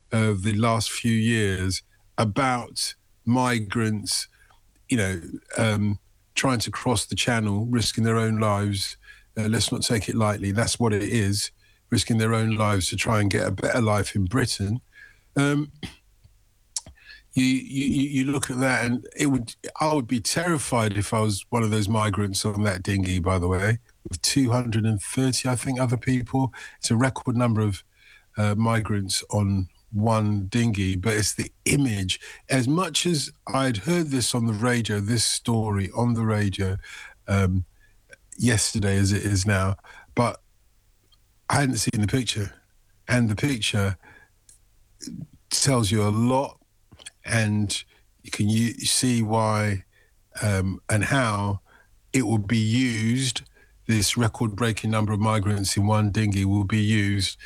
of the last few years about migrants, trying to cross the channel, risking their own lives. Let's not take it lightly. That's what it is, risking their own lives to try and get a better life in Britain. You look at that, and I would be terrified if I was one of those migrants on that dinghy, by the way, with 230, I think, other people. It's a record number of migrants on one dinghy, but it's the image. As much as I'd heard this on the radio, this story on the radio yesterday as it is now, but I hadn't seen the picture. And the picture tells you a lot, and you see why and how it will be used. This record-breaking number of migrants in one dinghy will be used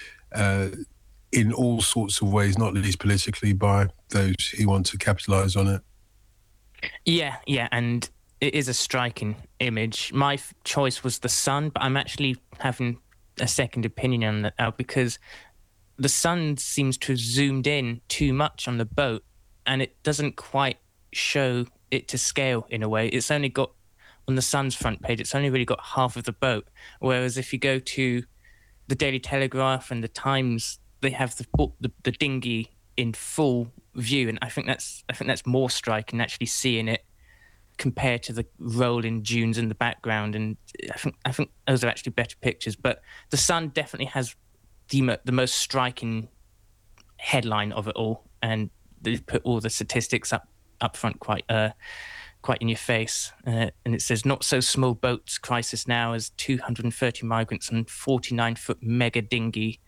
in all sorts of ways, not least politically, by those who want to capitalise on it. Yeah, and it is a striking image. My choice was the sun, but I'm actually having a second opinion on that now, because the sun seems to have zoomed in too much on the boat, and it doesn't quite show it to scale in a way. It's only got, on the Sun's front page, it's only really got half of the boat. Whereas if you go to the Daily Telegraph and the Times, they have the dinghy in full view, and I think that's more striking, actually seeing it compared to the rolling dunes in the background. And I think those are actually better pictures. But the Sun definitely has the most striking headline of it all, and they put all the statistics up front quite in your face, and it says, "Not so small boats crisis now as 230 migrants on 49-foot mega dinghy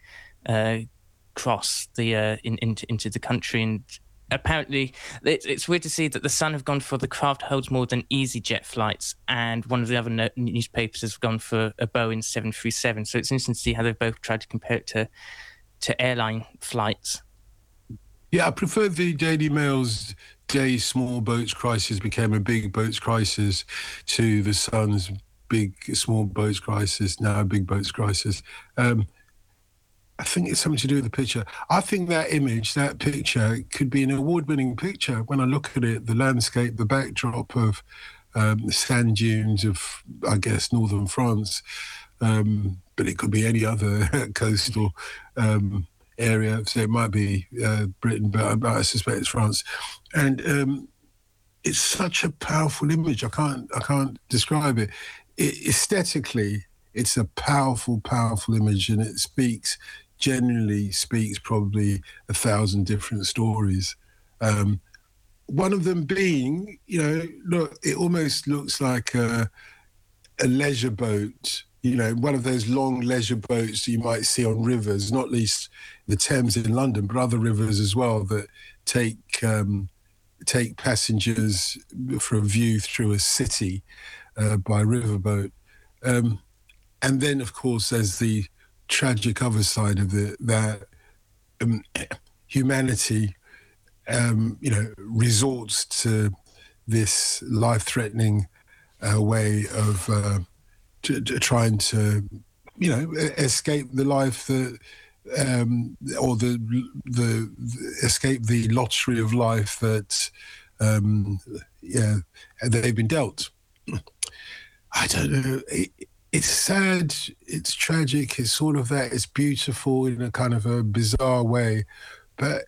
cross the into the country." And apparently it's weird to see that the Sun have gone for the craft holds more than EasyJet flights, and one of the other newspapers has gone for a Boeing 737. So it's interesting to see how they've both tried to compare it to airline flights. Yeah, I prefer the Daily Mail's day small boats crisis became a big boats crisis to the Sun's big small boats crisis, now a big boats crisis. I think it's something to do with the picture. I think that picture could be an award-winning picture. When I look at it, the landscape, the backdrop of the sand dunes of, I guess, northern France, but it could be any other coastal area, so it might be Britain, but I suspect it's France. And it's such a powerful image. I can't describe it. Aesthetically, it's a powerful image, and it genuinely speaks probably 1,000 different stories. One of them being, look, it almost looks like a leisure boat, one of those long leisure boats that you might see on rivers, not least the Thames in London, but other rivers as well, that take passengers for a view through a city by riverboat. And then, of course, there's the tragic other side of it, that humanity, resorts to this life-threatening way of trying to, escape the life that, or escape the lottery of life that, they've been dealt. I don't know. It's sad. It's tragic. It's sort of that. It's beautiful in a kind of a bizarre way, but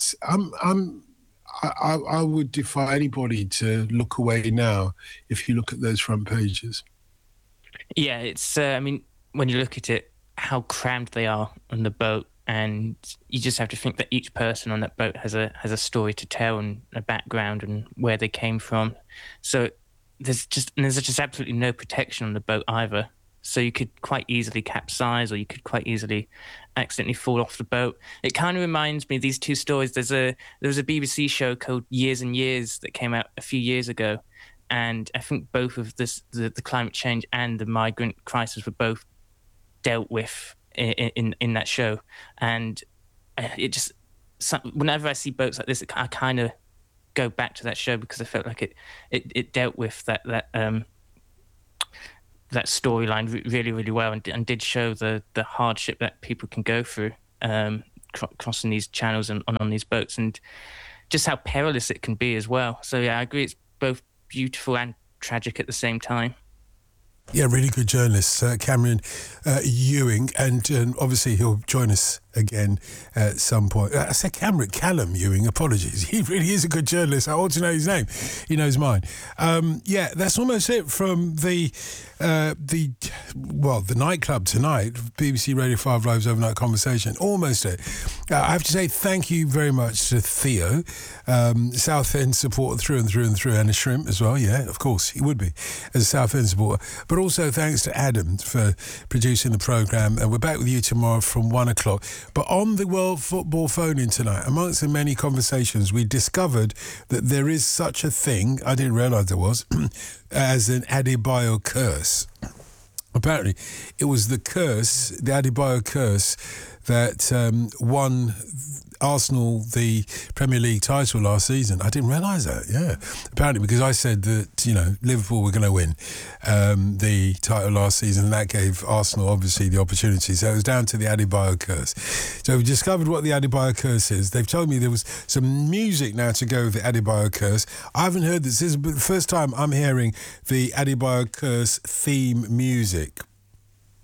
I would defy anybody to look away now if you look at those front pages. Yeah, it's. I mean, when you look at it, how crammed they are on the boat, and you just have to think that each person on that boat has a story to tell and a background and where they came from. So there's just absolutely no protection on the boat either. So you could quite easily capsize, or you could quite easily accidentally fall off the boat. It kind of reminds me of these two stories. There was a BBC show called Years and Years that came out a few years ago, and I think both of the climate change and the migrant crisis were both dealt with in that show. And whenever I see boats like this, I kind of go back to that show, because I felt like it dealt with that storyline really, really well, and did show the hardship that people can go through crossing these channels and on these boats, and just how perilous it can be as well. So yeah, I agree. It's both beautiful and tragic at the same time. Yeah, really good journalist, Cameron Ewing, and obviously he'll join us again at some point. I said Callum Ewing, apologies. He really is a good journalist. I ought to know his name. He knows mine. Yeah, that's almost it from the nightclub tonight, BBC Radio 5 Live's Overnight Conversation. Almost it. I have to say thank you very much to Theo, Southend supporter through and through and through, and a shrimp as well. Yeah, of course, he would be as a Southend supporter. But also thanks to Adam for producing the programme. And we're back with you tomorrow from 1 o'clock. But on the World Football phone-in tonight, amongst the many conversations, we discovered that there is such a thing, I didn't realise there was, as an Adebayo curse. Apparently, it was the Adebayo curse, that won Arsenal the Premier League title last season. I didn't realise that, yeah. Apparently, because I said that, Liverpool were going to win the title last season, and that gave Arsenal, obviously, the opportunity. So it was down to the Adebayo curse. So we discovered what the Adebayo curse is. They've told me there was some music now to go with the Adebayo curse. I haven't heard this. This is the first time I'm hearing the Adebayo curse theme music.